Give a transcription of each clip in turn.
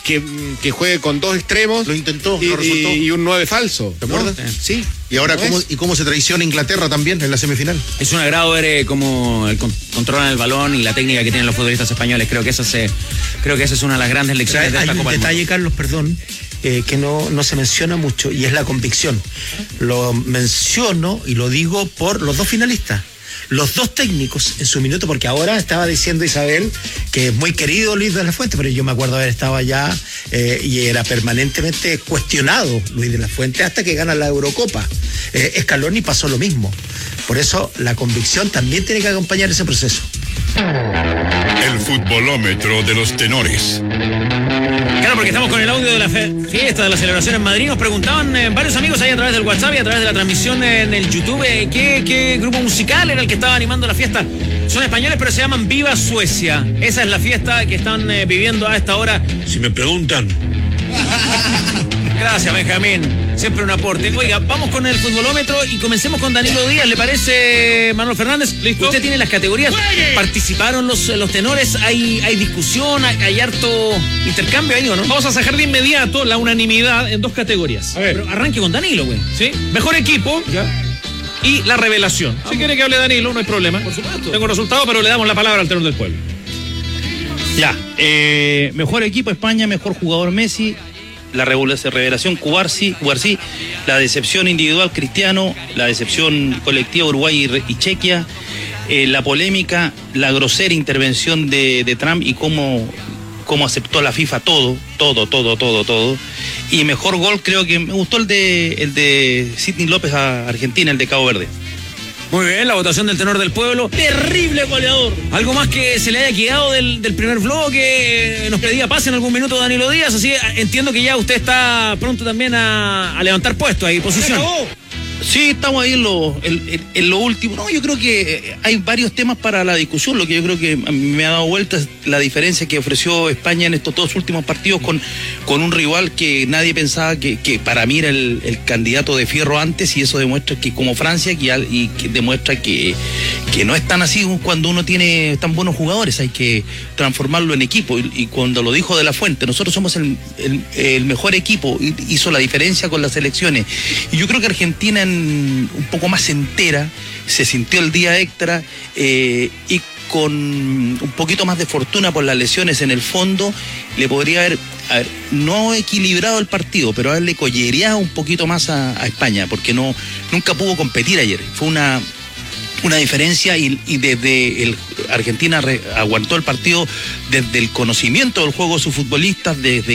que juegue con dos extremos. Lo intentó, y, no resultó. Y un 9 falso. ¿Te acuerdas? Sí. Y ahora cómo se traiciona Inglaterra también en la semifinal. Es un agrado ver cómo controlan el balón y la técnica que tienen los futbolistas españoles. Creo que esa es una de las grandes lecciones de esta Copa del Mundo. Hay un detalle, Carlos, perdón, que no se menciona mucho, y es la convicción. Lo menciono y lo digo por los dos finalistas. Los dos técnicos en su minuto, porque ahora estaba diciendo Isabel que es muy querido Luis de la Fuente, pero yo me acuerdo haber estado allá y era permanentemente cuestionado Luis de la Fuente hasta que gana la Eurocopa. Scaloni pasó lo mismo. Por eso la convicción también tiene que acompañar ese proceso. El futbolómetro de los tenores. Claro, porque estamos con el audio de la fiesta, de la celebración en Madrid. Nos preguntaban varios amigos ahí a través del WhatsApp y a través de la transmisión en el YouTube qué grupo musical era el que estaba animando la fiesta. Son españoles, pero se llaman Viva Suecia. Esa es la fiesta que están viviendo a esta hora. Si me preguntan. Gracias, Benjamín. Siempre un aporte. Oiga, vamos con el futbolómetro y comencemos con Danilo Díaz. ¿Le parece, Manuel Fernández? ¿Listo? Usted tiene las categorías. ¡Juegue! ¿Participaron los tenores? ¿Hay discusión? ¿Hay harto intercambio ahí o no? Vamos a sacar de inmediato la unanimidad en dos categorías. A ver. Pero arranque con Danilo, güey. ¿Sí? Mejor equipo. Ya. Y la revelación. Si quiere que hable Danilo, no hay problema. Por supuesto. Tengo resultado, pero le damos la palabra al tenor del pueblo. Ya, mejor equipo España, mejor jugador Messi, la revelación Cubarsí, la decepción individual Cristiano, la decepción colectiva Uruguay y Chequia, la polémica, la grosera intervención de Trump y cómo aceptó la FIFA todo. Y mejor gol creo que me gustó el de Sidney López a Argentina, el de Cabo Verde. Muy bien, la votación del tenor del pueblo. Terrible goleador. ¿Algo más que se le haya quedado del primer bloque? Nos pedía pase en algún minuto Danilo Díaz, así entiendo que ya usted está pronto también a levantar puestos ahí, posición. Sí, estamos ahí en lo último. No, yo creo que hay varios temas para la discusión. Lo que yo creo que me ha dado vuelta es la diferencia que ofreció España en estos dos últimos partidos con un rival que nadie pensaba que para mí era el candidato de fierro antes, y eso demuestra que como Francia y que demuestra que no es tan así cuando uno tiene tan buenos jugadores, hay que transformarlo en equipo. Y cuando lo dijo De la Fuente, nosotros somos el mejor equipo, hizo la diferencia con las selecciones. Y yo creo que Argentina un poco más entera, se sintió el día extra y con un poquito más de fortuna por las lesiones en el fondo, le podría haber no equilibrado el partido, pero haberle collereado un poquito más a España, porque nunca pudo competir ayer. Fue una diferencia y desde Argentina aguantó el partido desde el conocimiento del juego de sus futbolistas,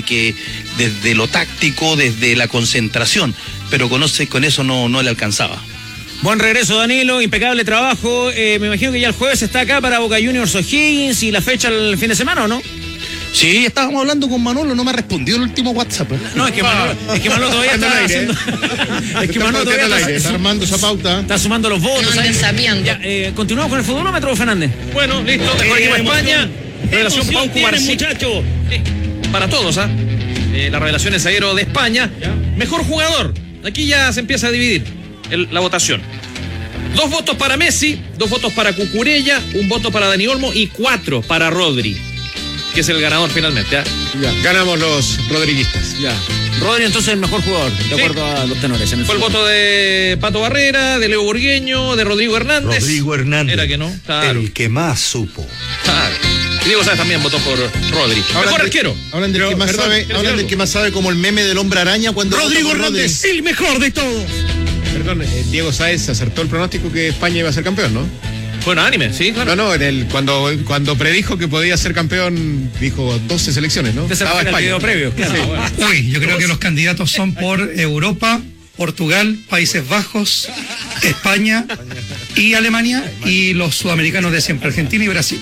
desde lo táctico, desde la concentración, pero con eso no le alcanzaba. Buen regreso, Danilo, impecable trabajo. Me imagino que ya el jueves está acá para Boca Juniors O'Higgins, y la fecha el fin de semana, ¿o no? Sí, estábamos hablando con Manolo, no me ha respondido el último WhatsApp. No, es que Manolo todavía está haciendo. Es que Manolo todavía está armando esa pauta. Está sumando los votos. Ya, continuamos con el futbolómetro, Fernández. Bueno, listo. Mejor equipo España. Revelación Pau Cubarsí. Muchacho. Para todos, ¿ah? La revelación es zaguero de España. Mejor jugador. Aquí ya se empieza a dividir la votación. 2 votos para Messi, 2 votos para Cucurella, 1 voto para Dani Olmo y 4 para Rodri, que es el ganador finalmente. ¿eh? Ya, ganamos los rodriguistas. Ya. Rodri entonces el mejor jugador, de acuerdo a los tenores. Fue el voto de Pato Barrera, de Leo Burgueño, de Rodrigo Hernández. Rodrigo Hernández. Era que no, claro. El que más supo. Claro. Y Diego Sáenz también votó por Rodri. Mejor arquero. Hablan del que más sabe como el meme del hombre araña cuando Rodrigo Hernández, el mejor de todos. Perdón, Diego Sáenz acertó el pronóstico que España iba a ser campeón, ¿no? Fue unánime, sí, claro. No, cuando predijo que podía ser campeón, dijo 12 selecciones, ¿no? Estaba el video previo. Claro, sí. bueno. Uy, yo creo que los candidatos son por Europa, Portugal, Países Bajos, España y Alemania, y los sudamericanos de siempre, Argentina y Brasil.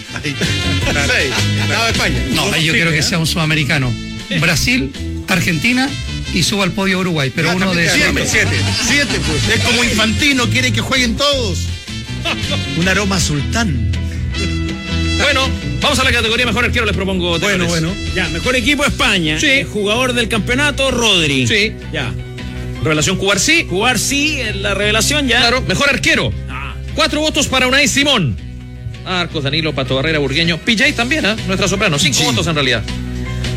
España. No, yo quiero que sea un sudamericano. Brasil, Argentina y suba al podio Uruguay, pero uno de siete, pues. Es como Infantino, quiere que jueguen todos. Un aroma sultán. Bueno, vamos a la categoría mejor arquero, les propongo. Bueno. Ya, mejor equipo España. Sí. Jugador del campeonato, Rodri. Sí. Ya. Revelación Cubarsí. Cubarsí, la revelación ya. Claro, mejor arquero. 4 votos para Unai Simón. Arcos, Danilo, Pato Barrera, Burgueño. Pillay también, nuestra soprano. 5 votos en realidad.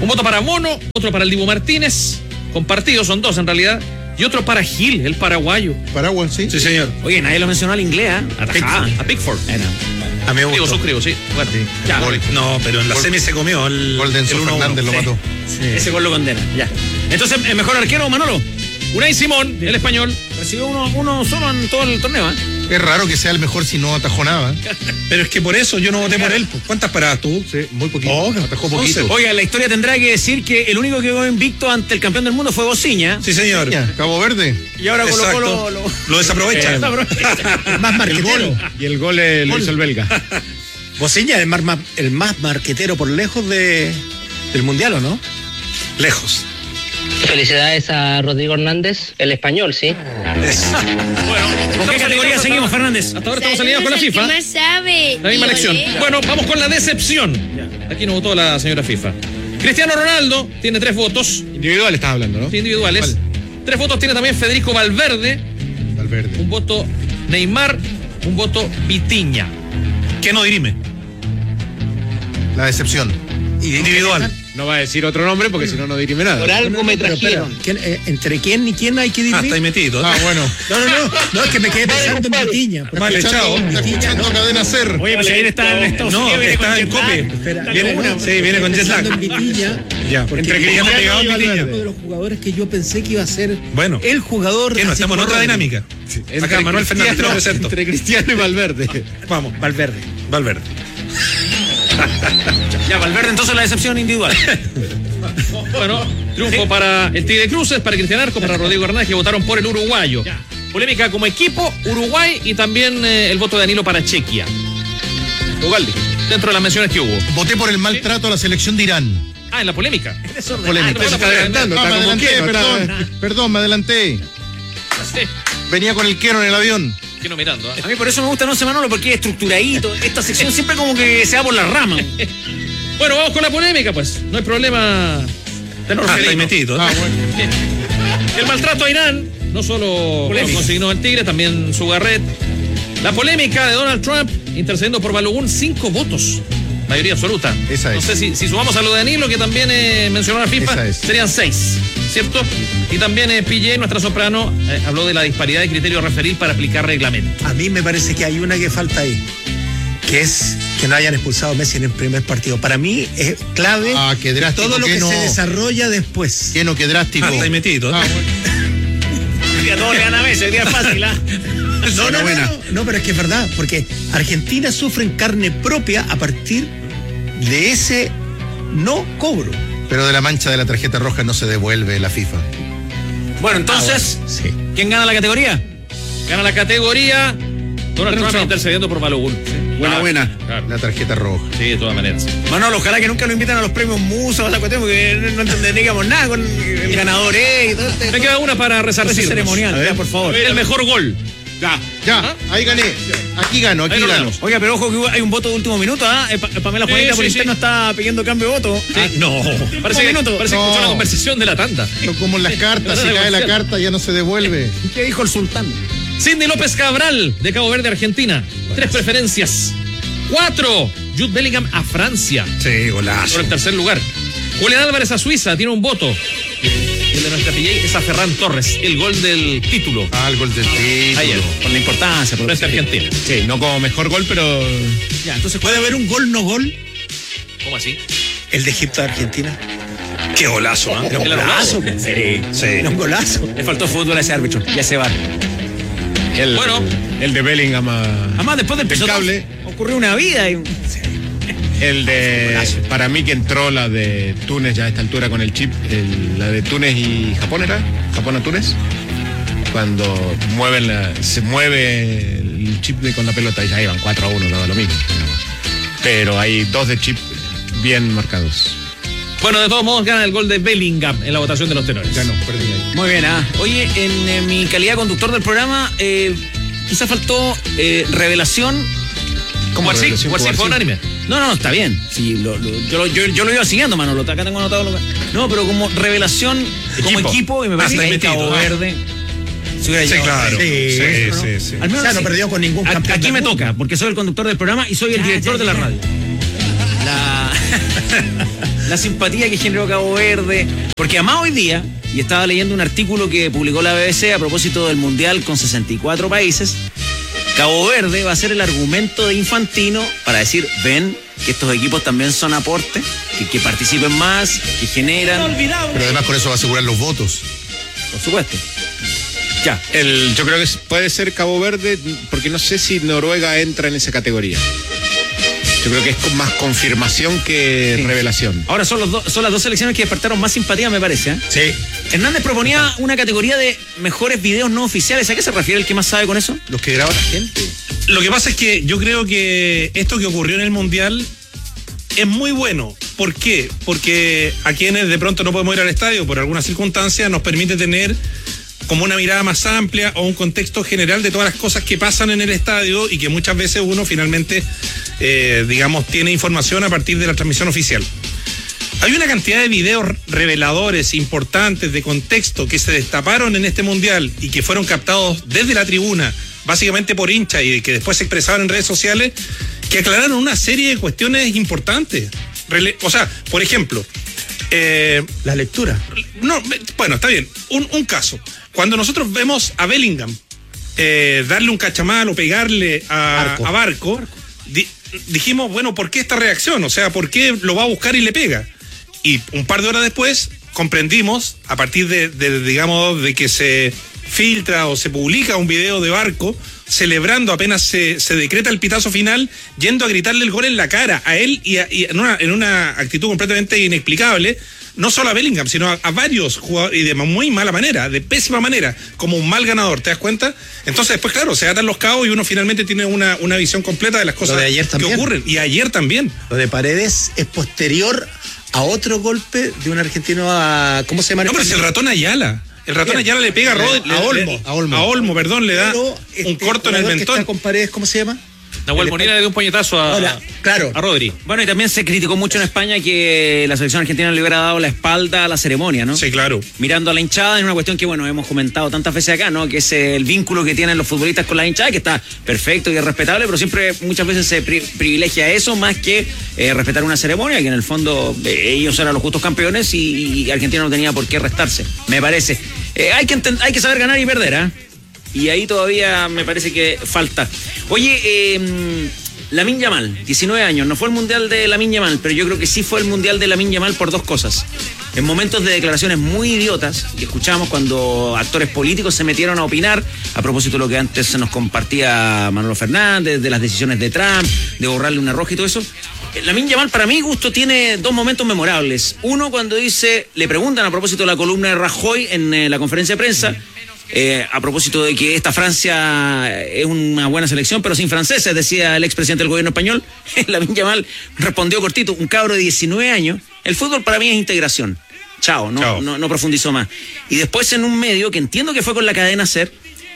Un voto para Mono, otro para el Dibu Martínez, compartidos, son 2 en realidad, y otro para Gil, el paraguayo. Paraguay, sí. Sí, señor. Oye, nadie lo mencionó al inglés, ¿eh? Atajada, a Pickford. A mí me Digo, gustó. suscribo, sí. Bueno, ya. Gol. No, pero en la semi se comió el Gol de Enzo 1-1. Fernández lo mató. Ese gol lo condena, ya. Entonces, el mejor arquero, Manolo. Unai Simón, el español. Recibió uno solo en todo el torneo, ¿eh? Es raro que sea el mejor si no atajó nada. Pero es que por eso yo no voté por él. ¿Cuántas paradas tú? Sí, muy poquito. Oh, atajó poquito. Oiga, la historia tendrá que decir que el único que quedó invicto ante el campeón del mundo fue Bociña. Sí, señor. Cabo Verde. Y ahora Exacto. colocó Lo desaprovecha. Más marquetero. Y el gol lo hizo el belga. Bociña, el más marquetero por lejos del Mundial, ¿o no? Lejos. Felicidades a Rodrigo Hernández, el español, ¿sí? Bueno, ¿Con qué categoría seguimos, Fernández? Hasta ahora estamos alineados con la FIFA. ¿Qué más sabe? La misma lección. Bueno, vamos con la decepción. Aquí no votó la señora FIFA. Cristiano Ronaldo tiene 3 votos. Individual estás hablando, ¿no? Sí, individuales. 3 votos tiene también Federico Valverde. Valverde. Un voto Neymar. Un voto Vitinha. ¿Qué no dirime? La decepción. Individual. No va a decir otro nombre porque si no, no dirime nada. Por algo me Pero, trajeron. ¿entre quién y quién hay que Ah, dividir? está ahí metido. Ah, bueno. No, es que me quedé pensando en Vitiña. Mal echado. Está escuchando Cadena Ser. Oye, pues ayer estaba en Estados No, Unidos. viene está con en jet lag. cope. Espera, Viene con jet lag. pensando en Vitiña. Ya, Porque entre que ya me ha pegado Vitiña Vitiña. es uno de los jugadores que yo pensé que iba a ser Bueno. el jugador. ¿Qué no? así Estamos en como otra Rodri. dinámica. Acá Manuel Fernández te lo presento. Entre Cristiano y Valverde. Vamos, Valverde. Valverde. Ya, Valverde, entonces la decepción individual. Bueno, triunfo para el Tigre Cruces, para Cristian Arco, para Rodrigo Hernández, que votaron por el uruguayo. Polémica como equipo, Uruguay y también el voto de Danilo para Chequia. Ugaldi, dentro de las menciones que hubo. Voté por el maltrato a la selección de Irán. Ah, en la polémica. Polémica. Ah, Se está adelantando, Ah, está me como adelanté, quiero, perdón, me adelanté. Sí, Venía con el Keno en el avión. que no mirando. ¿ah? A mí por eso me gusta No sé Manolo, porque es estructuradito. Esta sección siempre como que se va por la rama. Bueno, vamos con la polémica, pues. No hay problema. Está ahí metido. Ah, bueno. El maltrato a Irán, no solo lo consignó el Tigre, también su Garret. La polémica de Donald Trump intercediendo por Balogun, 5 votos. Mayoría absoluta. Esa No es. sé si sumamos a lo de Danilo, que también mencionó la FIFA, Esa es. serían 6, ¿cierto? Y también PJ, nuestra soprano, habló de la disparidad de criterio a referir para aplicar reglamento. A mí me parece que hay una que falta ahí, que es que no hayan expulsado a Messi en el primer partido. Para mí es clave Ah, qué drástico, todo lo que que no. se desarrolla después. Keno, qué drástico. Está ahí metido. Ah, bueno. A todos le dan a Messi, el día es fácil, ¿ah? No, pero es que es verdad, porque Argentina sufre en carne propia a partir de ese no cobro. Pero de la mancha de la tarjeta roja no se devuelve la FIFA. Bueno, entonces, Sí. ¿quién gana la categoría? Gana la categoría Donald Trump intercediendo por Balogun. Buena. Claro. La tarjeta roja. Sí, de todas maneras. Manolo, ojalá que nunca lo inviten a los premios Musa o esa cuestión, porque no entendemos nada con el ganador, y todo Me queda una para resarcir. ceremonial, ya, por favor. El mejor gol. Ya, ahí gané. Aquí gano, aquí Ahí lo gano. ganamos. Oiga, pero ojo que hay un voto de último minuto, ¿ah? Pamela Juanita por sí, interno sí. está pidiendo cambio de voto. No. Parece que escuchó la conversación de la tanda. No como en las cartas, si cae la carta ya no se devuelve. ¿Qué dijo el sultán? Sidney López Cabral, de Cabo Verde, Argentina. 3 preferencias. 4. Jude Bellingham a Francia, Sí, golazo. por el tercer lugar. Julián Álvarez a Suiza, tiene un voto. Y el de nuestra PJ es a Ferran Torres, el gol del título. Ah, el gol del título. Ayer, Por la importancia, por frente a Argentina. Sí, no como mejor gol, pero Ya, entonces, ¿Puede haber un gol no gol? ¿Cómo así? El de Egipto a Argentina. Qué golazo, ¿ah? era un golazo. Sí. Era un golazo. Le faltó fútbol a ese árbitro, ya se va. Bueno, el de Bellingham Además, después del pisotazo, cable. ocurrió una vida y... el de para mí que entró la de Túnez ya a esta altura con el chip, la de Túnez y Japón era, Japón a Túnez, cuando se mueve el chip con la pelota y ya iban 4-1, daba lo mismo. Pero hay 2 de chip bien marcados. bueno, de todos modos gana el gol de Bellingham en la votación de los tenores. Ya no, perdí ahí. Muy bien, ¿ah? Oye, en mi calidad de conductor del programa, quizá faltó revelación. ¿Cómo así? ¿Cómo así? ¿Fue unánime? No, está bien. Sí, yo lo iba siguiendo, Manolo. Acá tengo anotado lo que... No, pero como revelación, como equipo, y me parece que ahí Cabo Verde. Se hubiera Sí, llevado. claro. Sí, Sí. Al menos O sea, no sí. perdió con ningún campeón Aquí del me mundo. toca, porque soy el conductor del programa y soy el director de la radio. la simpatía que generó Cabo Verde. Porque además hoy día, y estaba leyendo un artículo que publicó la BBC a propósito del Mundial con 64 países, Cabo Verde va a ser el argumento de Infantino para decir, ven, que estos equipos también son aporte, que participen más, que generan. Pero además con eso va a asegurar los votos. Por supuesto. Ya. Yo creo que puede ser Cabo Verde, porque no sé si Noruega entra en esa categoría. Yo creo que es más confirmación que revelación. Ahora son las dos selecciones que despertaron más simpatía, me parece, ¿eh? Sí. Hernández proponía una categoría de mejores videos no oficiales. ¿A qué se refiere el que más sabe con eso? Los que graba la gente. Lo que pasa es que yo creo que esto que ocurrió en el Mundial es muy bueno. ¿Por qué? Porque a quienes de pronto no podemos ir al estadio por alguna circunstancia nos permite tener como una mirada más amplia o un contexto general de todas las cosas que pasan en el estadio y que muchas veces uno finalmente, tiene información a partir de la transmisión oficial. Hay una cantidad de videos reveladores, importantes, de contexto, que se destaparon en este Mundial y que fueron captados desde la tribuna, básicamente por hinchas, y que después se expresaban en redes sociales, que aclararon una serie de cuestiones importantes. Por ejemplo... la lectura. No, bueno, está bien. Un caso. Cuando nosotros vemos a Bellingham darle un cachamal o pegarle a Barco, dijimos, bueno, ¿por qué esta reacción? O sea, ¿por qué lo va a buscar y le pega? Y un par de horas después comprendimos, a partir de que se filtra o se publica un video de Barco celebrando apenas se decreta el pitazo final, yendo a gritarle el gol en la cara a él y en una actitud completamente inexplicable, no solo a Bellingham, sino a varios jugadores, y de muy mala manera, de pésima manera, como un mal ganador, ¿te das cuenta? Entonces después, claro, se atan los cabos y uno finalmente tiene una visión completa de las cosas que ocurren. Y ayer también. Lo de Paredes es posterior a otro golpe de un argentino a... ¿Cómo se llama? No, pero es el ratón Ayala. El ratón Ayala le pega a Olmo, perdón, le da un corto en el mentón. Está con Paredes, ¿cómo se llama? Nahuel Molina le dio un puñetazo a Rodri. Bueno, y también se criticó mucho en España que la selección argentina le hubiera dado la espalda a la ceremonia, ¿no? Sí, claro. Mirando a la hinchada, en una cuestión que, bueno, hemos comentado tantas veces acá, ¿no? Que es el vínculo que tienen los futbolistas con la hinchada, que está perfecto y es respetable, pero siempre, muchas veces se privilegia eso más que respetar una ceremonia, que en el fondo ellos eran los justos campeones y Argentina no tenía por qué restarse, me parece. Hay que saber ganar y perder, ¿eh? Y ahí todavía me parece que falta. Oye, Lamine Yamal, 19 años, no fue el mundial de Lamine Yamal, pero yo creo que sí fue el mundial de Lamine Yamal por dos cosas. En momentos de declaraciones muy idiotas que escuchamos cuando actores políticos se metieron a opinar a propósito de lo que antes se nos compartía Manolo Fernández, de las decisiones de Trump, de borrarle una roja y todo eso. Lamine Yamal, para mi gusto, tiene dos momentos memorables. Uno, cuando le preguntan a propósito de la columna de Rajoy en la conferencia de prensa, a propósito de que esta Francia es una buena selección, pero sin franceses, decía el expresidente del gobierno español. Lamine Yamal respondió cortito, un cabro de 19 años, el fútbol para mí es integración. Chao. No profundizó más. Y después en un medio, que entiendo que fue con la cadena SER,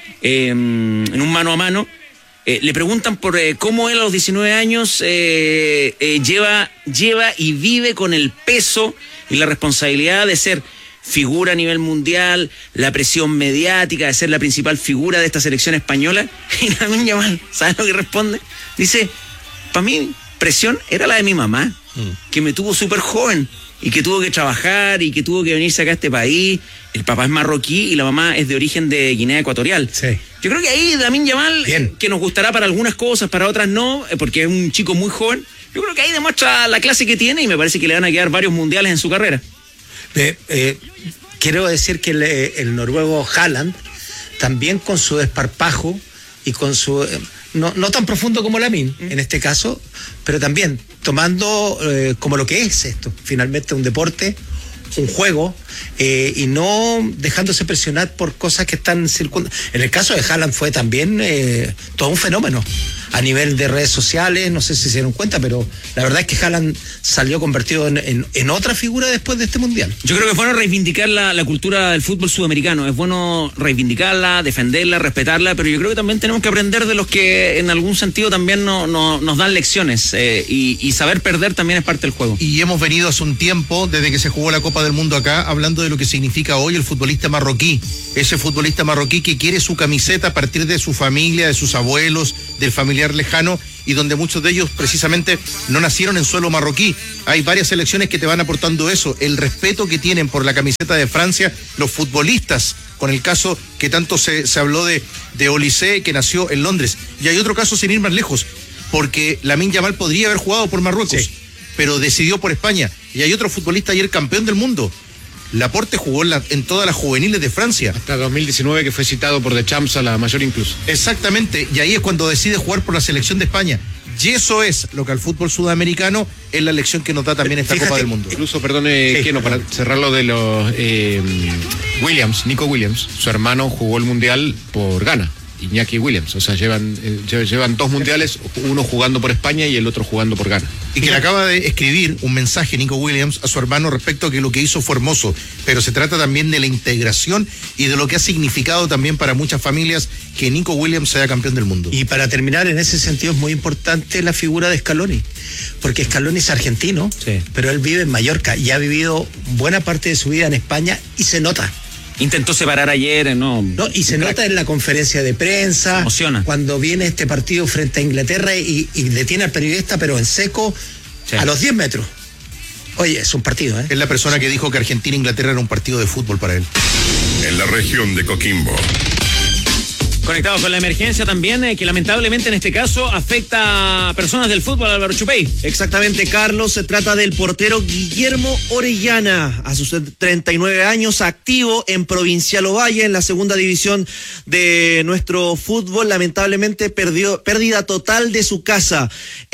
en un mano a mano, le preguntan por cómo él a los 19 años lleva y vive con el peso y la responsabilidad de ser figura a nivel mundial, la presión mediática de ser la principal figura de esta selección española. Y Lamine Yamal, ¿sabes lo que responde? Dice, para mí presión era la de mi mamá, que me tuvo súper joven y que tuvo que trabajar y que tuvo que venirse acá a este país. El papá es marroquí y la mamá es de origen de Guinea Ecuatorial. Sí. Yo creo que ahí Lamine Yamal, que nos gustará para algunas cosas, para otras no, porque es un chico muy joven, yo creo que ahí demuestra la clase que tiene y me parece que le van a quedar varios mundiales en su carrera. Quiero decir que el noruego Haaland, también con su desparpajo y con su... no tan profundo como Lamine, en este caso, pero también tomando como lo que es esto, finalmente un deporte, un juego, y no dejándose presionar por cosas que están circundando. En el caso de Haaland fue también todo un fenómeno a nivel de redes sociales, no sé si se dieron cuenta, pero la verdad es que Haaland salió convertido en otra figura después de este mundial. Yo creo que es bueno reivindicar la cultura del fútbol sudamericano, es bueno reivindicarla, defenderla, respetarla, pero yo creo que también tenemos que aprender de los que en algún sentido también nos dan lecciones, y saber perder también es parte del juego. Y hemos venido hace un tiempo, desde que se jugó la Copa del Mundo acá, hablando de lo que significa hoy el futbolista marroquí, ese futbolista marroquí que quiere su camiseta a partir de su familia, de sus abuelos, del familiar familiar lejano y donde muchos de ellos precisamente no nacieron en suelo marroquí. Hay varias selecciones que te van aportando eso, el respeto que tienen por la camiseta de Francia los futbolistas, con el caso que tanto se habló de Olise, que nació en Londres. Y hay otro caso sin ir más lejos, porque Lamine Yamal podría haber jugado por Marruecos, pero decidió por España. Y hay otro futbolista ayer campeón del mundo. Laporte jugó en todas las juveniles de Francia. Hasta 2019, que fue citado por The Champs a la mayor incluso. Exactamente, y ahí es cuando decide jugar por la selección de España. Y eso es lo que al fútbol sudamericano es la lección que nos da también esta Copa del Mundo. Incluso, perdone, Keno, para cerrar lo de los Nico Williams, su hermano jugó el Mundial por Ghana. Iñaki Williams, o sea, llevan 2 mundiales, uno jugando por España y el otro jugando por Ghana. Y que le acaba de escribir un mensaje Nico Williams a su hermano respecto a que lo que hizo fue hermoso, pero se trata también de la integración y de lo que ha significado también para muchas familias que Nico Williams sea campeón del mundo. Y para terminar, en ese sentido es muy importante la figura de Scaloni, porque Scaloni es argentino, pero él vive en Mallorca y ha vivido buena parte de su vida en España y se nota. Intentó separar ayer, ¿no? Y se nota en la conferencia de prensa, emociona. Cuando viene este partido frente a Inglaterra y detiene al periodista, pero en seco, a los 10 metros. Oye, es un partido, ¿eh? Es la persona que dijo que Argentina-Inglaterra era un partido de fútbol para él. En la región de Coquimbo. Conectados con la emergencia también, que lamentablemente en este caso afecta a personas del fútbol, Álvaro Chupey. Exactamente, Carlos, se trata del portero Guillermo Orellana, a sus 39 años, activo en Provincial Ovalle, en la segunda división de nuestro fútbol. Lamentablemente pérdida total de su casa.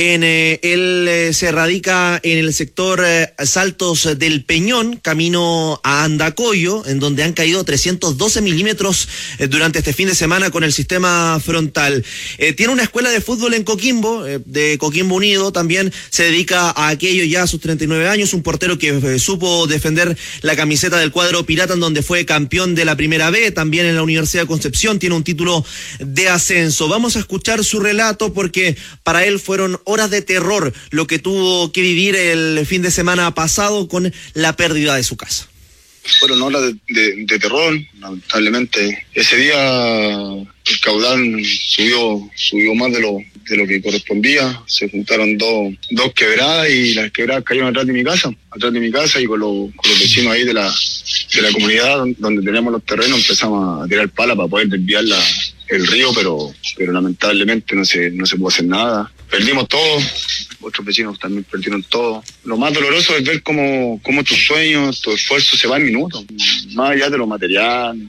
Él se radica en el sector Saltos del Peñón, camino a Andacoyo, en donde han caído 312 milímetros durante este fin de semana con el sistema frontal. Tiene una escuela de fútbol en Coquimbo, de Coquimbo Unido, también se dedica a aquello ya a sus 39 años, un portero que supo defender la camiseta del cuadro pirata, en donde fue campeón de la Primera B, también en la Universidad de Concepción, tiene un título de ascenso. Vamos a escuchar su relato porque para él fueron horas de terror lo que tuvo que vivir el fin de semana pasado con la pérdida de su casa. Fueron horas de terror, lamentablemente. Ese día el caudal subió más de lo que correspondía. Se juntaron dos quebradas y las quebradas cayeron atrás de mi casa y con los vecinos ahí de la comunidad donde teníamos los terrenos empezamos a tirar pala para poder desviar el río, pero lamentablemente no se pudo hacer nada. Perdimos todo, otros vecinos también perdieron todo. Lo más doloroso es ver cómo tus sueños, tu esfuerzo se va en minutos, más allá de lo material,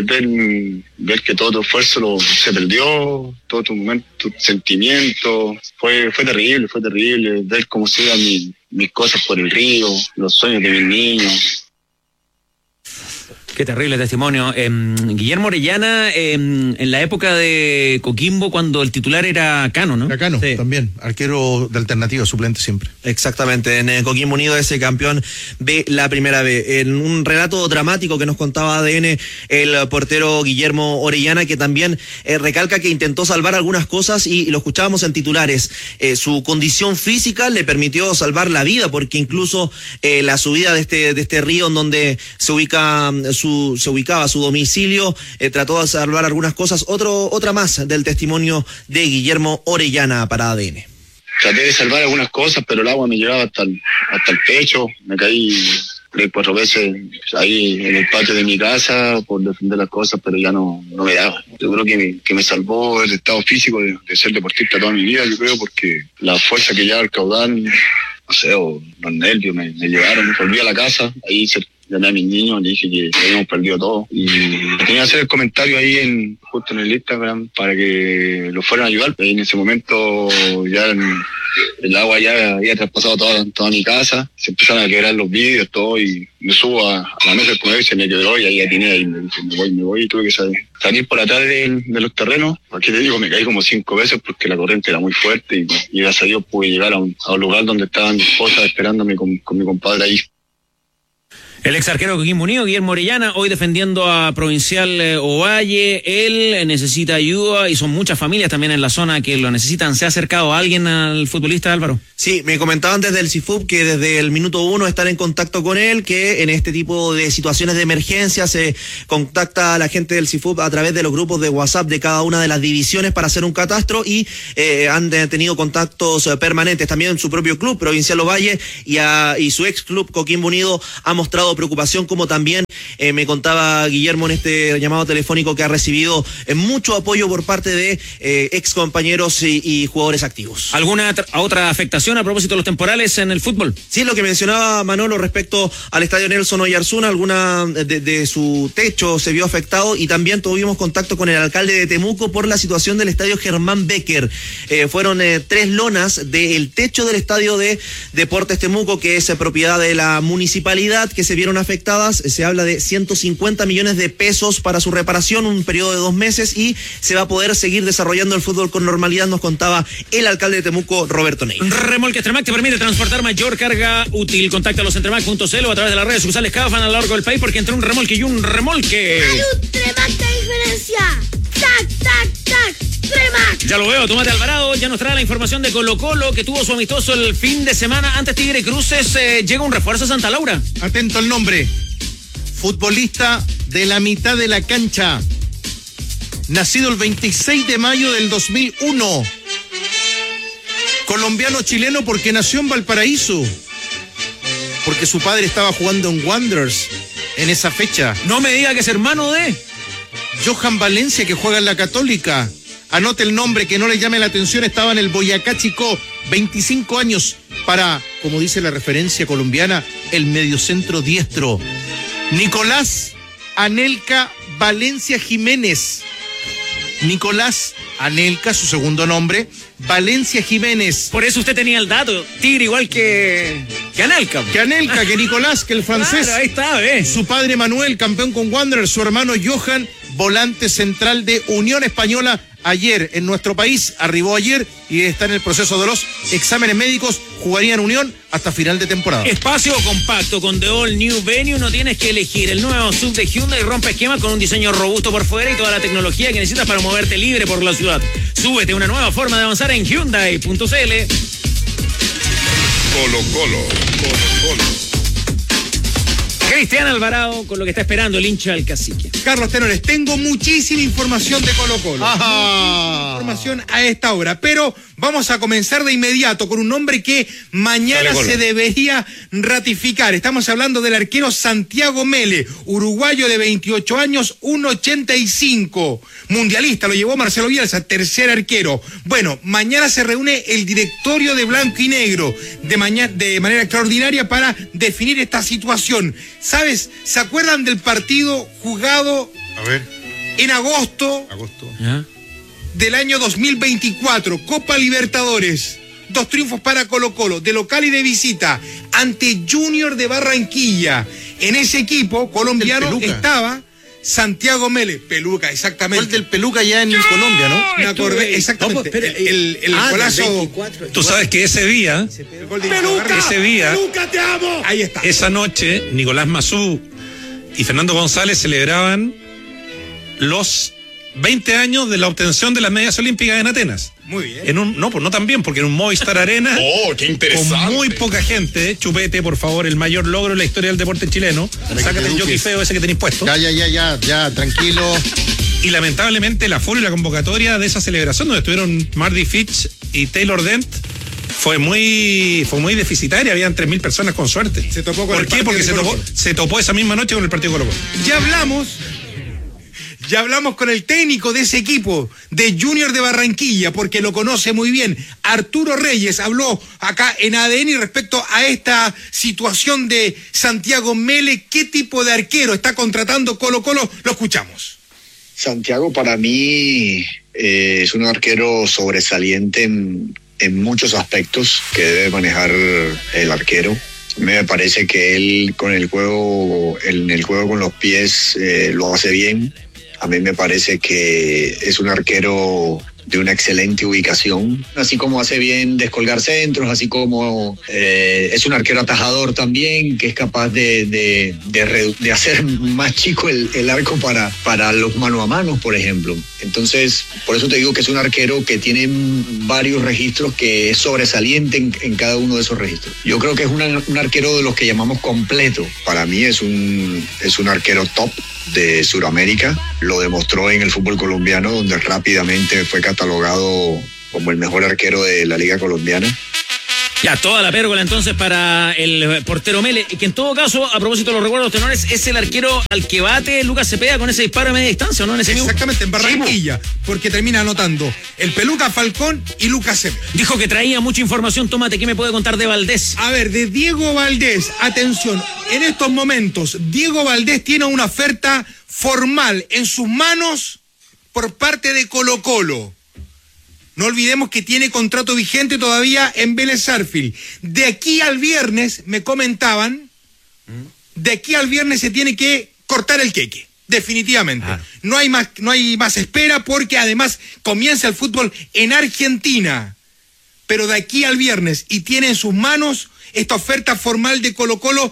ver que todo tu esfuerzo se perdió, todo tu momento, tu sentimiento, fue terrible, ver cómo se iban mis cosas por el río, los sueños de mis niños. Qué terrible testimonio. Guillermo Orellana, en la época de Coquimbo, cuando el titular era Cano, ¿no? Era Cano, también, arquero de alternativa, suplente siempre. Exactamente, en Coquimbo Unido, ese campeón de la Primera B. En un relato dramático que nos contaba ADN, el portero Guillermo Orellana, que también recalca que intentó salvar algunas cosas y lo escuchábamos en titulares. Su condición física le permitió salvar la vida, porque incluso la subida de este río en donde se ubicaba su domicilio, trató de salvar algunas cosas. Otra más del testimonio de Guillermo Orellana para ADN. Traté de salvar algunas cosas, pero el agua me llegaba hasta el pecho. Me caí 3-4 veces ahí en el patio de mi casa por defender las cosas, pero ya no me daba. Yo creo que me salvó el estado físico de ser deportista toda mi vida, yo creo, porque la fuerza que lleva el caudal, no sé, o los nervios me llevaron. Volví a la casa, ahí llamé a mis niños, le dije que habíamos perdido todo y tenía que hacer el comentario ahí justo en el Instagram para que lo fueran a ayudar. Y en ese momento ya el agua ya había traspasado toda mi casa, se empezaron a quebrar los vidrios, todo, y me subo a la mesa del comedor y se me quebró y ahí atiné y me dije, me voy, y tuve que salir por atrás de los terrenos. Aquí te digo, me caí como 5 veces porque la corriente era muy fuerte y gracias a Dios pude llegar a un lugar donde estaban mis esposas esperándome con mi compadre ahí. El ex arquero de Coquimbo Unido, Guillermo Orellana, hoy defendiendo a Provincial Ovalle. Él necesita ayuda y son muchas familias también en la zona que lo necesitan. ¿Se ha acercado alguien al futbolista, Álvaro? Sí, me comentaban desde el CIFUB que desde el minuto 1 están en contacto con él, que en este tipo de situaciones de emergencia se contacta a la gente del CIFUB a través de los grupos de WhatsApp de cada una de las divisiones para hacer un catastro y han tenido contactos permanentes. También su propio club, Provincial Ovalle, y su ex club, Coquimbo Unido, ha mostrado preocupación, como también me contaba Guillermo en este llamado telefónico que ha recibido mucho apoyo por parte de ex compañeros y jugadores activos. ¿Alguna otra afectación a propósito de los temporales en el fútbol? Sí, lo que mencionaba Manolo respecto al estadio Nelson Oyarzuna, alguna de su techo se vio afectado, y también tuvimos contacto con el alcalde de Temuco por la situación del estadio Germán Becker. Fueron 3 lonas del techo del estadio de Deportes Temuco, que es propiedad de la municipalidad, que se vieron afectadas. Se habla de 150 millones de pesos para su reparación, un periodo de 2 meses, y se va a poder seguir desarrollando el fútbol con normalidad, nos contaba el alcalde de Temuco, Roberto Ney. Remolque Entremac te permite transportar mayor carga útil. Contacta a los Entremac.cl o a través de las redes sociales Cafan a lo largo del país, porque entre un remolque y un remolque hay un Tremac de diferencia. ¡Tac, tac, tac! ¡Tremac! Ya lo veo, Tomate Alvarado ya nos trae la información de Colo-Colo, que tuvo su amistoso el fin de semana ante Tigre Cruces. Llega un refuerzo a Santa Laura. Atento al nombre. Futbolista de la mitad de la cancha. Nacido el 26 de mayo del 2001. Colombiano-chileno porque nació en Valparaíso. Porque su padre estaba jugando en Wanderers en esa fecha. No me diga que es hermano de Johan Valencia, que juega en la Católica. Anote el nombre, que no le llame la atención. Estaba en el Boyacá Chicó. 25 años para, como dice la referencia colombiana, el mediocentro diestro. Nicolás Anelka Valencia Jiménez. Nicolás Anelka, su segundo nombre, Valencia Jiménez. Por eso usted tenía el dato. Tigre igual que Anelka. Que Anelka, que Nicolás, que el francés. Claro, ahí está, Su padre Manuel, campeón con Wanderers. Su hermano Johan, volante central de Unión Española. Ayer en nuestro país, arribó ayer y está en el proceso de los exámenes médicos. Jugaría en Unión hasta final de temporada. Espacio compacto con The All New Venue, no tienes que elegir. El nuevo SUV de Hyundai rompe esquemas con un diseño robusto por fuera y toda la tecnología que necesitas para moverte libre por la ciudad. Súbete a una nueva forma de avanzar en Hyundai.cl. Colo-Colo. Cristian Alvarado con lo que está esperando el hincha del Cacique. Carlos Tenores, tengo muchísima información de Colo-Colo. Información a esta hora, pero vamos a comenzar de inmediato con un nombre que mañana se debería ratificar. Estamos hablando del arquero Santiago Mele, uruguayo de 28 años, 1.85. Mundialista, lo llevó Marcelo Bielsa, tercer arquero. Bueno, mañana se reúne el directorio de Blanco y Negro de manera extraordinaria para definir esta situación. ¿Sabes? ¿Se acuerdan del partido jugado en agosto del año 2024? Copa Libertadores. 2 triunfos para Colo-Colo, de local y de visita, ante Junior de Barranquilla. En ese equipo colombiano estaba Santiago Mele. Peluca, exactamente. ¿Cuál del Peluca ya en Colombia, no? Me acordé, exactamente. El golazo. Tú sabes que ese día, Peluca, te amo. Ahí está. Esa noche, Nicolás Mazú y Fernando González celebraban los 20 años de la obtención de las medallas olímpicas en Atenas. Muy bien. No tan bien, porque en un Movistar Arena. ¡Qué interesante! Con muy poca gente. Chupete, por favor, el mayor logro en la historia del deporte chileno. Sácate el jockey feo ese que tenéis puesto. Ya, tranquilo. Y lamentablemente el aforo y la convocatoria de esa celebración, donde estuvieron Marty Fitch y Taylor Dent, fue muy deficitaria. Habían 3.000 personas con suerte. Se topó con ¿Por qué? Porque se topó esa misma noche con el partido Colo-Colo. Ya hablamos con el técnico de ese equipo, de Junior de Barranquilla, porque lo conoce muy bien. Arturo Reyes habló acá en ADN respecto a esta situación de Santiago Mele. ¿Qué tipo de arquero está contratando Colo-Colo? Lo escuchamos. Santiago para mí es un arquero sobresaliente en muchos aspectos que debe manejar el arquero. Me parece que él con el juego con los pies lo hace bien. A mí me parece que es un arquero de una excelente ubicación, así como hace bien descolgar centros, así como es un arquero atajador también, que es capaz de hacer más chico el arco para los mano a mano, por ejemplo. Entonces, por eso te digo que es un arquero que tiene varios registros, que es sobresaliente en cada uno de esos registros. Yo creo que es un arquero de los que llamamos completo. Para mí es un arquero top de Sudamérica. Lo demostró en el fútbol colombiano, donde rápidamente fue catalogado como el mejor arquero de la Liga Colombiana. Ya, toda la pérgola entonces para el portero Mele, que en todo caso, a propósito de los recuerdos tenores, es el arquero al que bate Lucas Cepeda con ese disparo de media distancia, ¿no? Exactamente, en Barranquilla, porque termina anotando el Peluca Falcón y Lucas Cepeda. Dijo que traía mucha información. Tomate, ¿qué me puede contar de Valdés? A ver, de Diego Valdés, atención, en estos momentos, Diego Valdés tiene una oferta formal en sus manos por parte de Colo-Colo. No olvidemos que tiene contrato vigente todavía en Vélez Sarsfield. De aquí al viernes, me comentaban, de aquí al viernes se tiene que cortar el queque, definitivamente. No hay más espera, porque además comienza el fútbol en Argentina. Pero de aquí al viernes, y tiene en sus manos esta oferta formal de Colo-Colo,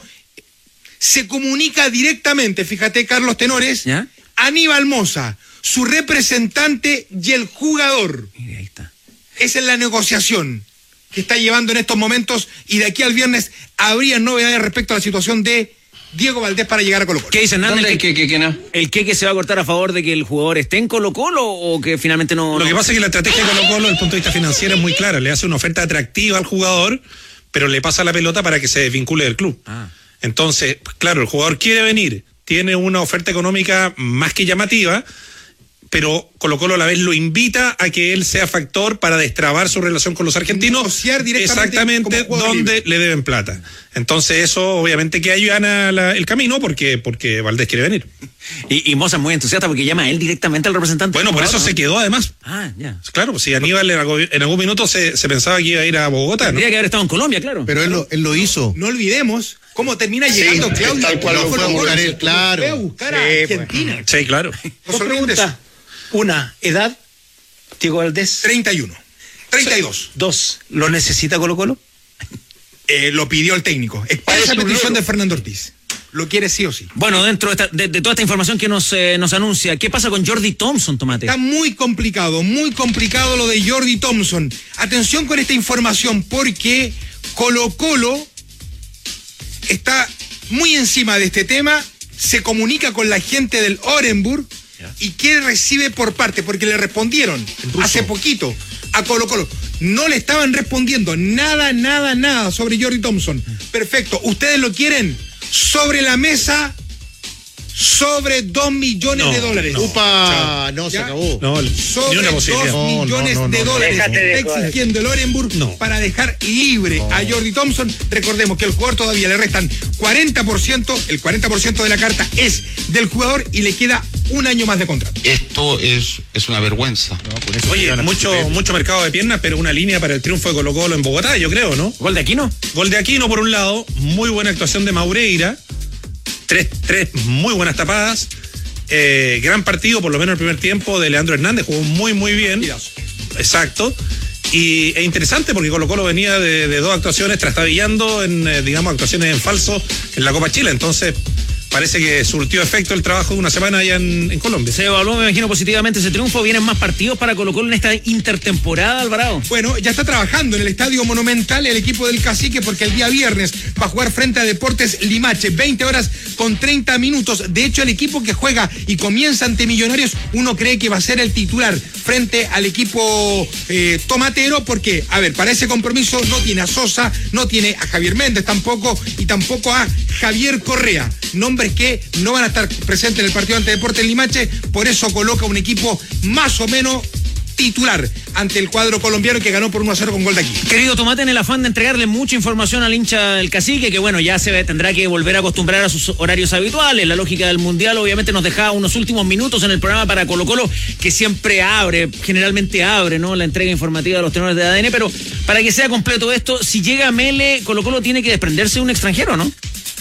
se comunica directamente, fíjate, Carlos Tenores, ¿ya? Aníbal Mosa, su representante y el jugador. Mira, ahí está. Esa es la negociación que está llevando en estos momentos, y de aquí al viernes habría novedades respecto a la situación de Diego Valdés para llegar a Colo-Colo. ¿Qué dice Hernández? ¿El queque se va a cortar a favor de que el jugador esté en Colo-Colo o que finalmente no? Lo que pasa es que la estrategia de Colo-Colo desde el punto de vista financiero es muy clara. Le hace una oferta atractiva al jugador, pero le pasa la pelota para que se desvincule del club. Entonces, claro, el jugador quiere venir, tiene una oferta económica más que llamativa, pero Colo-Colo a la vez lo invita a que él sea factor para destrabar su relación con los argentinos, negociar directamente exactamente donde le deben plata. Entonces eso obviamente que allana el camino, porque Valdés quiere venir. Y Moza es muy entusiasta porque llama a él directamente al representante. Bueno, por eso se quedó además. Ya. Claro, pues si Aníbal en algún minuto se pensaba que iba a ir a Bogotá, ¿no? Tendría que haber estado en Colombia, claro. Pero él lo hizo. No olvidemos cómo termina llegando Claudio. Tal cual lo fue a buscar él, claro. Fue a buscar a Argentina. Sí, claro. Dos preguntas. Una, edad, Diego Valdés. 31. 32. Dos, ¿lo necesita Colo-Colo? Lo pidió el técnico. Esa petición de Fernando Ortiz. Lo quiere sí o sí. Bueno, dentro de toda esta información que nos anuncia, ¿qué pasa con Jordi Thompson, Tomate? Está muy complicado lo de Jordi Thompson. Atención con esta información, porque Colo-Colo está muy encima de este tema, se comunica con la gente del Orenburg y ¿qué recibe por parte? Porque le respondieron hace poquito a Colo-Colo. No le estaban respondiendo nada sobre Jordi Thompson. Perfecto, ¿ustedes lo quieren? Sobre la mesa, sobre $2 millones de dólares. No. Upa, no, se acabó. No, sobre $2 millones de dólares está exigiendo el Orenburg para dejar libre a Jordi Thompson. Recordemos que el jugador todavía le restan 40%, el 40% de la carta es del jugador y le queda un año más de contrato. Esto es una vergüenza. Oye, mucho mercado de piernas, pero una línea para el triunfo de Colo-Colo en Bogotá, yo creo, ¿no? ¿Gol de Aquino? Gol de Aquino por un lado, muy buena actuación de Maureira, tres muy buenas tapadas, gran partido, por lo menos el primer tiempo, de Leandro Hernández, jugó muy bien. Exacto. Y es interesante porque Colo-Colo venía de dos actuaciones trastabillando en, actuaciones en falso en la Copa Chile, entonces parece que surtió efecto el trabajo de una semana allá en Colombia. Se evaluó, me imagino, positivamente ese triunfo. ¿Vienen más partidos para Colo-Colo en esta intertemporada, Alvarado? Bueno, ya está trabajando en el Estadio Monumental el equipo del Cacique, porque el día viernes va a jugar frente a Deportes Limache, 20 horas con 30 minutos. De hecho, el equipo que juega y comienza ante Millonarios, uno cree que va a ser el titular frente al equipo tomatero, porque, a ver, para ese compromiso no tiene a Sosa, no tiene a Javier Méndez tampoco, y tampoco a Javier Correa. Nombres que no van a estar presentes en el partido ante Deportes Limache, por eso coloca un equipo más o menos titular ante el cuadro colombiano, que ganó por 1-0 con gol de aquí. Querido Tomate, en el afán de entregarle mucha información al hincha del Cacique, que bueno, ya tendrá que volver a acostumbrar a sus horarios habituales. La lógica del Mundial obviamente nos dejaba unos últimos minutos en el programa para Colo-Colo, que siempre generalmente abre, ¿no?, la entrega informativa de los tenores de ADN, pero para que sea completo esto, si llega Mele, Colo-Colo tiene que desprenderse de un extranjero, ¿no?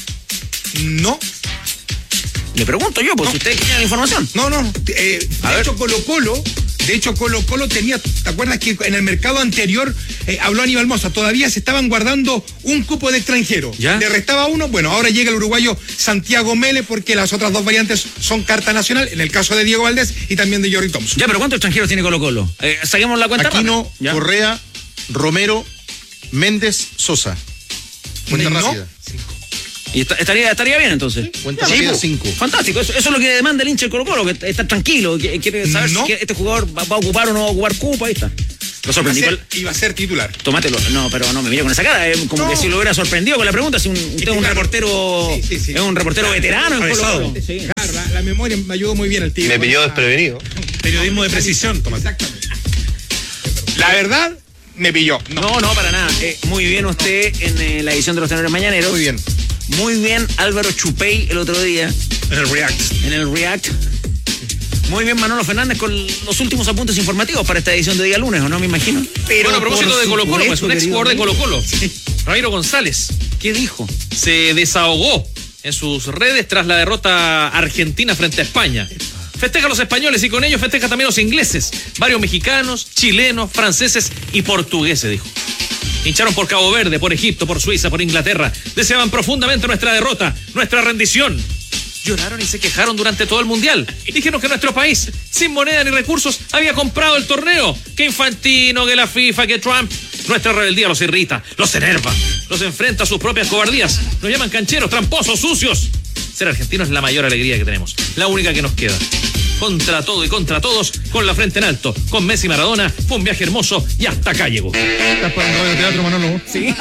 No. Le pregunto yo, pues, si ustedes tienen la información. No. De hecho, Colo-Colo De hecho, Colo-Colo tenía, ¿te acuerdas que en el mercado anterior habló Aníbal Mosa? Todavía se estaban guardando un cupo de extranjero. ¿Ya? Le restaba uno, bueno, ahora llega el uruguayo Santiago Mele porque las otras dos variantes son carta nacional, en el caso de Diego Valdés y también de Jordi Thompson. Ya, pero ¿cuántos extranjeros tiene Colo-Colo? Saquemos la cuenta. Aquino, Correa, Romero, Méndez, Sosa. Cuenta rápida. Y estaría bien entonces. Cuenta rápida 5. Fantástico, eso es lo que demanda el hincha del Colo-Colo, que está tranquilo, que quiere saber si este jugador va a ocupar o no va a ocupar cupo, ahí está. Lo sorprendí. Iba a ser titular. Tómatelo. No, pero no me mire con esa cara. Como que si lo hubiera sorprendido con la pregunta. Si usted es un reportero. Sí. Es un reportero veterano en Colo-Colo. Sí. Claro, la memoria me ayudó muy bien el tío. Me pilló desprevenido. Periodismo de precisión, Tomás. Exactamente. La verdad, me pilló. No, para nada. Muy bien usted en la edición de los Tenores Mañaneros. Muy bien. Muy bien Álvaro Chupey el otro día. En el React. Muy bien Manolo Fernández con los últimos apuntes informativos para esta edición de día lunes, ¿o no? Me imagino. Pero bueno, a propósito de Colo-Colo, pues un ex jugador de Colo-Colo, Ramiro González. ¿Qué dijo? Se desahogó en sus redes tras la derrota argentina frente a España. Festeja a los españoles y con ellos festeja también a los ingleses. Varios mexicanos, chilenos, franceses y portugueses, dijo. Hincharon por Cabo Verde, por Egipto, por Suiza, por Inglaterra. Deseaban profundamente nuestra derrota, nuestra rendición. Lloraron y se quejaron durante todo el mundial. Dijeron que nuestro país, sin moneda ni recursos, había comprado el torneo. Que Infantino, que la FIFA, que Trump. Nuestra rebeldía los irrita, los enerva, los enfrenta a sus propias cobardías. Nos llaman cancheros, tramposos, sucios. Ser argentino es la mayor alegría que tenemos, la única que nos queda. Contra todo y contra todos, con la frente en alto, con Messi y Maradona, fue un viaje hermoso y hasta acá llegó. ¿Estás para un radio teatro, Manolo? Sí.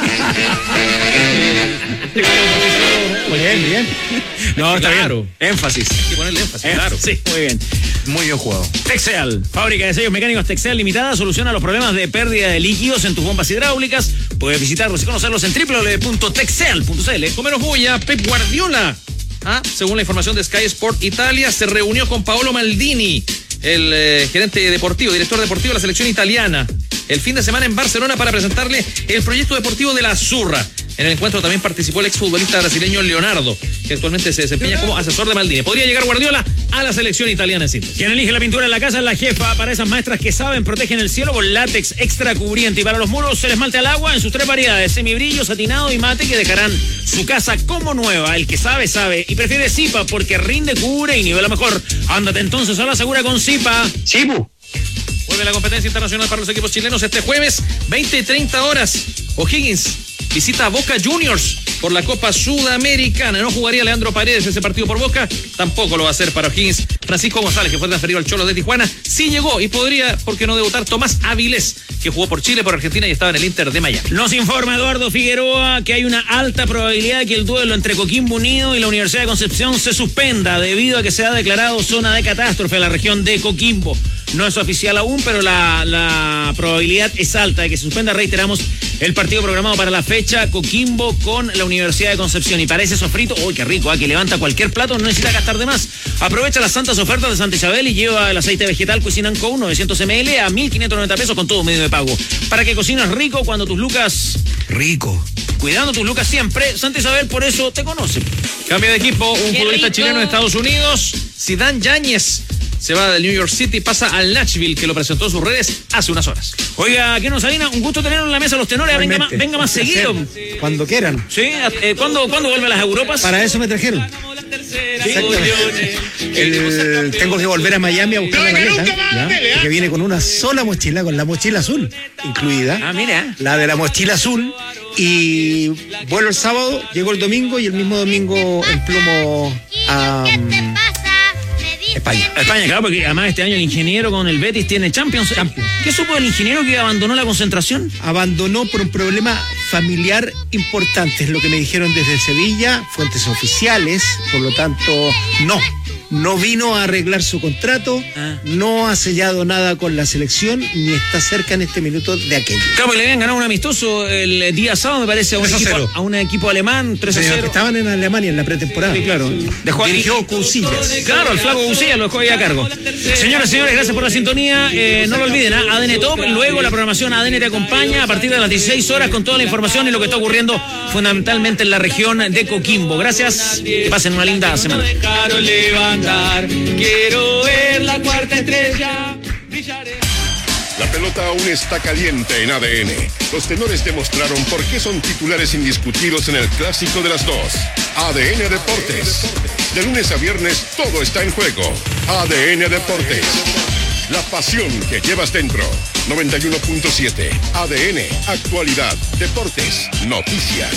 Bien. No, está claro. Énfasis. Hay que ponerle énfasis, claro. Sí, muy bien. Muy bien jugado. Texel, fábrica de sellos mecánicos Texel Limitada, soluciona los problemas de pérdida de líquidos en tus bombas hidráulicas. Puedes visitarlos y conocerlos en www.texel.cl. Con menos bulla, Pep Guardiola. Según la información de Sky Sport Italia, se reunió con Paolo Maldini, el gerente deportivo, director deportivo de la selección italiana, el fin de semana en Barcelona para presentarle el proyecto deportivo de la Azzurra. En el encuentro también participó el exfutbolista brasileño Leonardo, que actualmente se desempeña como asesor de Maldini. Podría llegar Guardiola a la selección italiana en síntesis. Quien elige la pintura en la casa es la jefa. Para esas maestras que saben, protegen el cielo con látex extra cubriente. Y para los muros, el esmalte al agua en sus 3 variedades: semibrillo, satinado y mate, que dejarán su casa como nueva. El que sabe, sabe. Y prefiere Zipa porque rinde, cubre y nivela mejor. Ándate entonces a la segura con Zipa. Chibu. Vuelve la competencia internacional para los equipos chilenos este jueves, 20 y 30 horas. O'Higgins visita a Boca Juniors por la Copa Sudamericana. No jugaría Leandro Paredes ese partido por Boca, tampoco lo va a hacer para O'Higgins. Francisco González, que fue transferido al Cholo de Tijuana, sí llegó y podría, ¿por qué no debutar? Tomás Avilés, que jugó por Chile, por Argentina y estaba en el Inter de Miami. Nos informa Eduardo Figueroa que hay una alta probabilidad de que el duelo entre Coquimbo Unido y la Universidad de Concepción se suspenda debido a que se ha declarado zona de catástrofe en la región de Coquimbo. No es oficial aún, pero la probabilidad es alta de que se suspenda. Reiteramos, el partido programado para la fecha, Coquimbo con la Universidad de Concepción. Y parece sofrito, uy, qué rico, que levanta cualquier plato, no necesita gastar de más. Aprovecha las santas ofertas de Santa Isabel y lleva el aceite vegetal Cuisinán Co 900 ml a 1.590 pesos con todo medio de pago. Para que cocines rico cuando tus lucas... Rico. Cuidando tus lucas siempre, Santa Isabel por eso te conoce. Cambio de equipo, un futbolista chileno en Estados Unidos, Zidane Yáñez. Se va del New York City, pasa al Nashville, que lo presentó en sus redes hace unas horas. Oiga, ¿qué nos Salina? Un gusto tenerlo en la mesa los tenores. Venga más seguido. Cuando quieran. ¿Sí? ¿Cuándo vuelve a las Europas? Para eso me trajeron. Tengo que volver a Miami a buscar la maleta, que viene con una sola mochila, con la mochila azul incluida. Ah, mira. La de la mochila azul. Y vuelo el sábado, llego el domingo y el mismo domingo emplumo a... España, claro, porque además este año el ingeniero con el Betis tiene Champions. ¿Qué supo el ingeniero que abandonó la concentración? Abandonó por un problema familiar importante, es lo que me dijeron desde Sevilla, fuentes oficiales, por lo tanto, no vino a arreglar su contrato, no ha sellado nada con la selección, ni está cerca en este minuto de aquello. Claro, porque le habían ganado un amistoso el día sábado, me parece, a un equipo alemán, 3-0. Estaban en Alemania en la pretemporada. Sí, claro. Dirigió Cousillas. Claro, el flaco Cousillas lo dejó ahí a cargo. Señoras y señores, gracias por la sintonía. No lo olviden, ADN Top, luego la programación ADN te acompaña a partir de las 16 horas con toda la información y lo que está ocurriendo fundamentalmente en la región de Coquimbo. Gracias, que pasen una linda semana. Quiero ver la cuarta estrella. La pelota aún está caliente en ADN. Los tenores demostraron por qué son titulares indiscutidos en el clásico de las dos. ADN Deportes. De lunes a viernes todo está en juego. ADN Deportes. La pasión que llevas dentro. 91.7. ADN. Actualidad. Deportes. Noticias.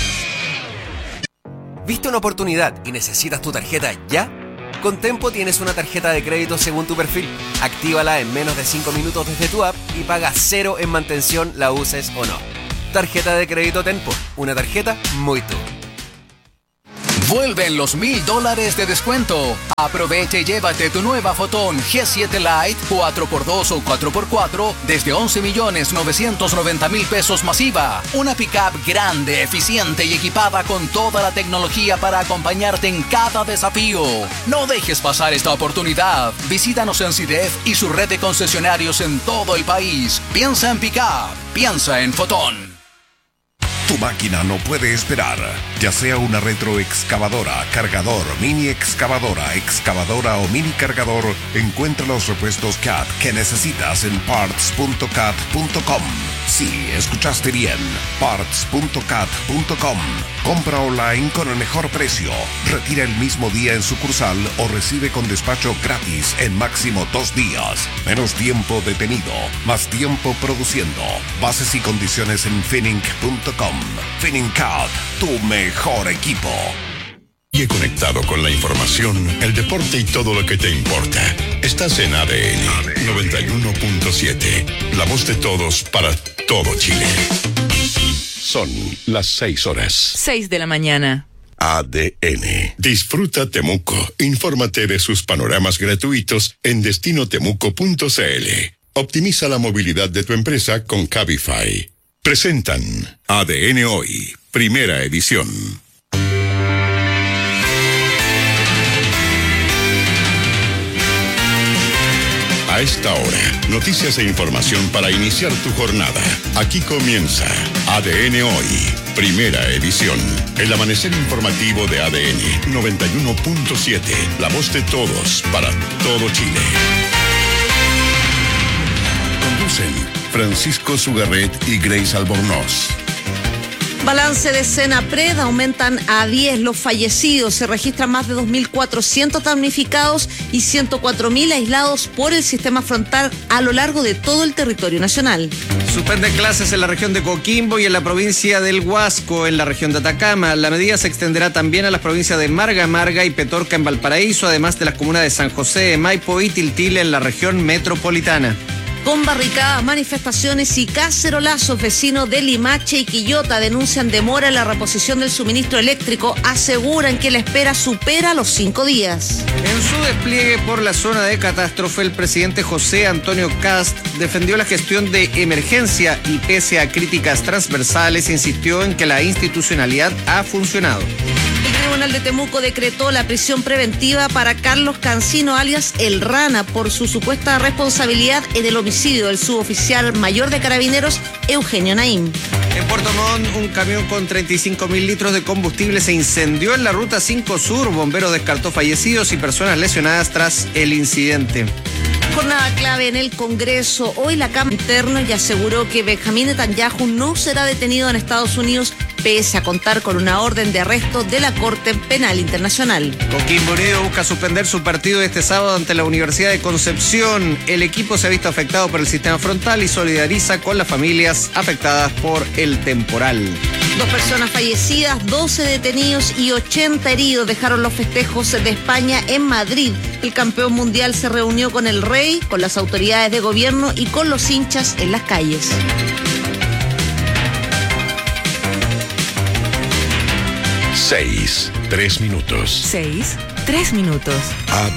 ¿Viste una oportunidad y necesitas tu tarjeta ya? Con Tempo tienes una tarjeta de crédito según tu perfil. Actívala en menos de 5 minutos desde tu app y paga 0 en mantención, la uses o no. Tarjeta de crédito Tempo. Una tarjeta muy tú. Vuelven los $1,000 de descuento. Aprovecha y llévate tu nueva Fotón G7 Lite 4x2 o 4x4 desde 11.990.000 pesos masiva. Una pickup grande, eficiente y equipada con toda la tecnología para acompañarte en cada desafío. No dejes pasar esta oportunidad. Visítanos en CIDEF y su red de concesionarios en todo el país. Piensa en pickup. Piensa en Fotón. Tu máquina no puede esperar, ya sea una retroexcavadora, cargador, mini excavadora, excavadora o mini cargador, encuentra los repuestos CAT que necesitas en parts.cat.com. Sí, escuchaste bien, parts.cat.com. Compra online con el mejor precio, retira el mismo día en sucursal o recibe con despacho gratis en máximo 2 días. Menos tiempo detenido, más tiempo produciendo. Bases y condiciones en Finning.com. Finningcat, tu mejor equipo. Y he conectado con la información, el deporte y todo lo que te importa. Estás en ADN 91.7. La voz de todos para todo Chile. Son las 6 horas. 6 de la mañana. ADN. Disfruta Temuco. Infórmate de sus panoramas gratuitos en destinotemuco.cl. Optimiza la movilidad de tu empresa con Cabify. Presentan ADN Hoy, primera edición. A esta hora, noticias e información para iniciar tu jornada. Aquí comienza ADN Hoy, primera edición. El amanecer informativo de ADN 91.7, la voz de todos para todo Chile. Conducen Francisco Sugarret y Grace Albornoz. Balance de Senapred, aumentan a 10 los fallecidos, se registran más de 2.400 damnificados y 104.000 aislados por el sistema frontal a lo largo de todo el territorio nacional. Suspenden clases en la región de Coquimbo y en la provincia del Huasco, en la región de Atacama. La medida se extenderá también a las provincias de Marga y Petorca en Valparaíso, además de las comunas de San José, Maipo y Tiltil en la región metropolitana. Con barricadas, manifestaciones y cacerolazos, vecinos de Limache y Quillota denuncian demora en la reposición del suministro eléctrico, aseguran que la espera supera los 5 días. En su despliegue por la zona de catástrofe, el presidente José Antonio Kast defendió la gestión de emergencia y pese a críticas transversales insistió en que la institucionalidad ha funcionado. El Tribunal de Temuco decretó la prisión preventiva para Carlos Cancino, alias El Rana, por su supuesta responsabilidad en el homicidio del suboficial mayor de Carabineros, Eugenio Naim. En Puerto Montt, un camión con 35.000 litros de combustible se incendió en la Ruta 5 Sur. Bomberos descartó fallecidos y personas lesionadas tras el incidente. Jornada clave en el Congreso. Hoy la Cámara Interna ya aseguró que Benjamín Netanyahu no será detenido en Estados Unidos pese a contar con una orden de arresto de la Corte Penal Internacional. Coquimbo Unido busca suspender su partido este sábado ante la Universidad de Concepción. El equipo se ha visto afectado por el sistema frontal y solidariza con las familias afectadas por el temporal. 2 personas fallecidas, 12 detenidos y 80 heridos dejaron los festejos de España en Madrid. El campeón mundial se reunió con el rey, con las autoridades de gobierno y con los hinchas en las calles. 6:03 minutos. 6:03 minutos.